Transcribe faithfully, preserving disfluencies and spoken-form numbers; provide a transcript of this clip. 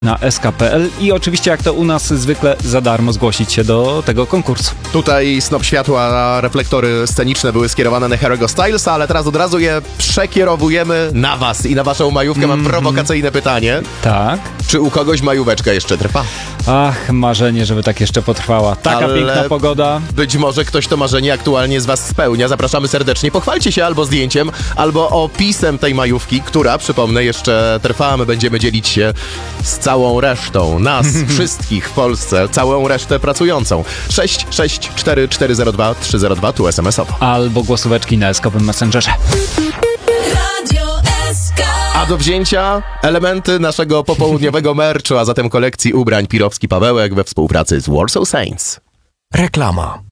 na s k kropka p l i oczywiście jak to u nas zwykle za darmo zgłosić się do tego konkursu. Tutaj snop światła, reflektory sceniczne były skierowane na Harry'ego Stylesa, ale teraz od razu je przekierowujemy na was i na waszą majówkę. Mam mm-hmm. prowokacyjne pytanie. Tak. Czy u kogoś majóweczka jeszcze trwa? Ach, marzenie, żeby tak jeszcze potrwała. Taka ale piękna pogoda. Być może ktoś to marzenie aktualnie z was spełnia. Zapraszamy serdecznie. Pochwalcie się albo zdjęciem, albo opisem tej majówki, która, przypomnę, jeszcze trwa. My będziemy dzielić się z całą resztą nas, wszystkich w Polsce, całą resztę pracującą. sześć sześć cztery cztery zero dwa trzy zero dwa, tu es em esowo. Albo głosóweczki na eskowym Messengerze. A do wzięcia elementy naszego popołudniowego merchu, a zatem kolekcji ubrań Pirowski Pawełek we współpracy z Warsaw Saints. Reklama.